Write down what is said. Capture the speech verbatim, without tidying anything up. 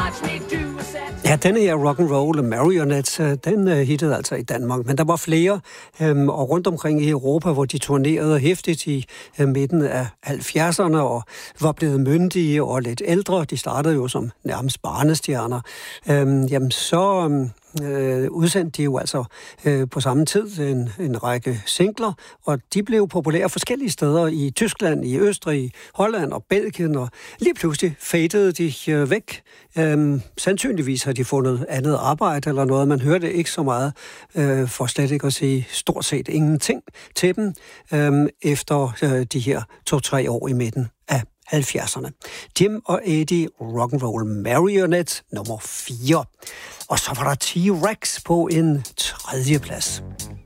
Ja, denne her rock'n'roll Marionette, den hittede altså i Danmark, men der var flere, øhm, og rundt omkring i Europa, hvor de turnerede hæftigt i øh, midten af halvfjerdserne og var blevet myndige og lidt ældre. De startede jo som nærmest barnestjerner. Øhm, jamen så øhm, øh, udsendte de jo altså øh, på samme tid en, en række singler, og de blev populære forskellige steder i Tyskland, i Østrig, Holland og Belgien, og lige pludselig fadede de øh, væk. Øhm, sandsynligvis har de fundet andet arbejde eller noget. Man hørte ikke så meget, øh, for slet ikke at sige stort set ingenting til dem, øh, efter øh, de her to-tre år i midten af halvfjerdserne. Jim og Eddie, Rock'n'Roll Marionette, nummer fire. Og så var der T-Rex på en tredje plads.